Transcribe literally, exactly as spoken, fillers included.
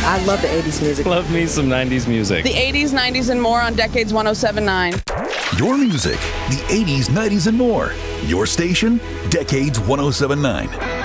I love the eighties music. Love me some nineties music. The eighties, nineties, and more on Decades one oh seven point nine. Your music, the eighties, nineties, and more. Your station, Decades one oh seven point nine.